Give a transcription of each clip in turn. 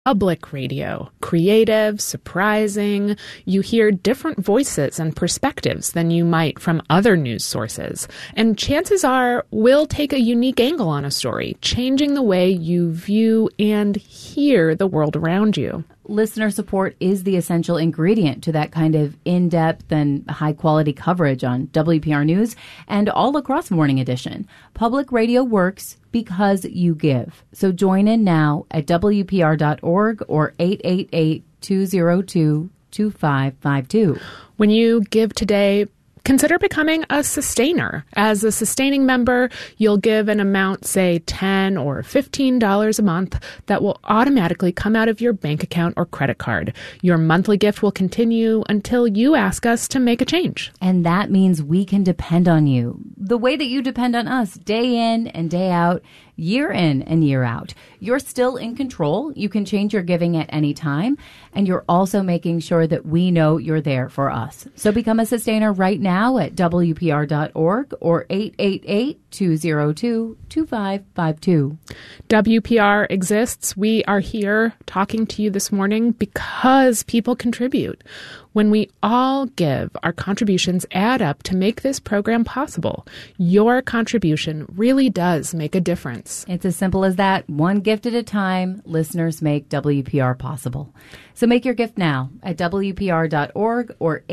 Public radio. Creative, surprising. You hear different voices and perspectives than you might from other news sources. And chances are we'll take a unique angle on a story, changing the way you view and hear the world around you. Listener support is the essential ingredient to that kind of in-depth and high-quality coverage on WPR News and all across Morning Edition. Public radio works because you give. So join in now at WPR.org or 888-202-2552. When you give today, consider becoming a sustainer. As a sustaining member, you'll give an amount, say $10 or $15 a month, that will automatically come out of your bank account or credit card. Your monthly gift will continue until you ask us to make a change. And that means we can depend on you, the way that you depend on us, day in and day out, year in and year out. You're still in control. You can change your giving at any time. And you're also making sure that we know you're there for us. So become a sustainer right now at WPR.org or 888-202-2552. WPR exists. We are here talking to you this morning because people contribute. When we all give, our contributions add up to make this program possible. Your contribution really does make a difference. It's as simple as that. One gift at a time, listeners make WPR possible. So make your gift now at WPR.org or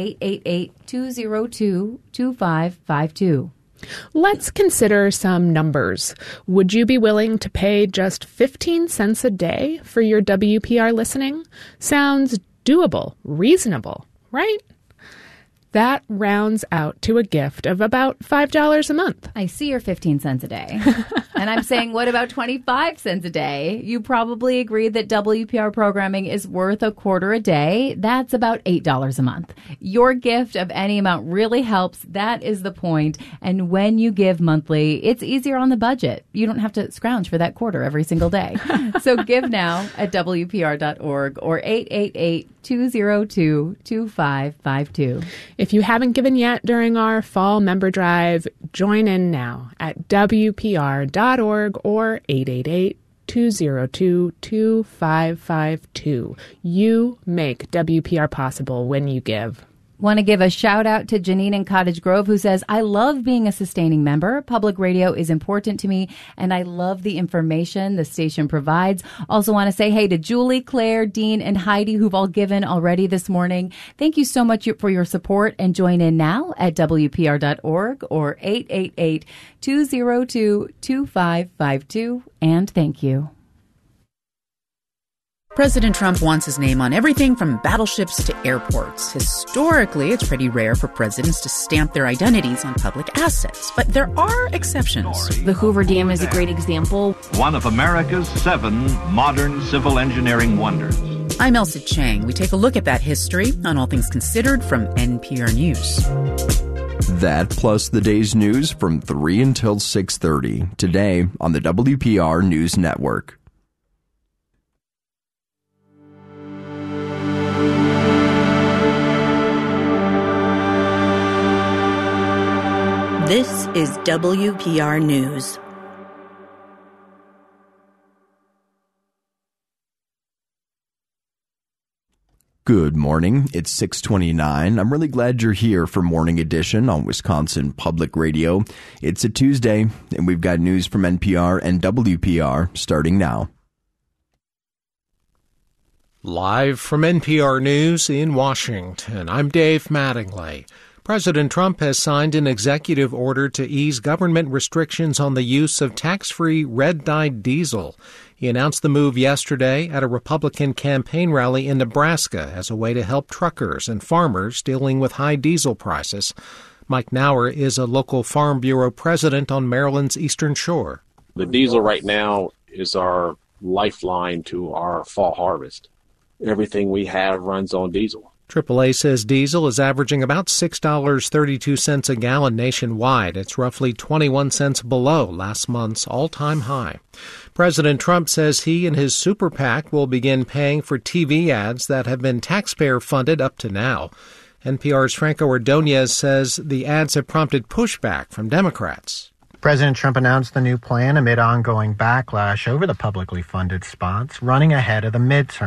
888-202-2552. Let's consider some numbers. Would you be willing to pay just 15 cents a day for your WPR listening? Sounds doable, reasonable, right? That rounds out to a gift of about $5 a month. I see your 15 cents a day. And I'm saying, what about 25 cents a day? You probably agree that WPR programming is worth a quarter a day. That's about $8 a month. Your gift of any amount really helps. That is the point. And when you give monthly, it's easier on the budget. You don't have to scrounge for that quarter every single day. So give now at WPR.org or 888-202-2552. If you haven't given yet during our fall member drive, join in now at WPR.org or 888-202-2552. You make WPR possible when you give. Want to give a shout out to Janine in Cottage Grove, who says, I love being a sustaining member. Public radio is important to me, and I love the information the station provides. Also want to say hey to Julie, Claire, Dean, and Heidi, who've all given already this morning. Thank you so much for your support, and join in now at WPR.org or 888-202-2552. And thank you. President Trump wants his name on everything from battleships to airports. Historically, it's pretty rare for presidents to stamp their identities on public assets, but there are exceptions. The Hoover Dam is a great example. One of America's 7 modern civil engineering wonders. I'm Elsa Chang. We take a look at that history on All Things Considered from NPR News. That plus the day's news from 3 until 6:30 today on the WPR News Network. This is WPR News. Good morning. It's 6:29. I'm really glad you're here for Morning Edition on Wisconsin Public Radio. It's a Tuesday, and we've got news from NPR and WPR starting now. Live from NPR News in Washington, I'm Dave Mattingly. President Trump has signed an executive order to ease government restrictions on the use of tax-free red-dyed diesel. He announced the move yesterday at a Republican campaign rally in Nebraska as a way to help truckers and farmers dealing with high diesel prices. Mike Nauer is a local Farm Bureau president on Maryland's Eastern Shore. The diesel right now is our lifeline to our fall harvest. Everything we have runs on diesel. AAA says diesel is averaging about $6.32 a gallon nationwide. It's roughly 21 cents below last month's all-time high. President Trump says he and his super PAC will begin paying for TV ads that have been taxpayer-funded up to now. NPR's Franco Ordonez says the ads have prompted pushback from Democrats. President Trump announced the new plan amid ongoing backlash over the publicly funded spots, running ahead of the midterm.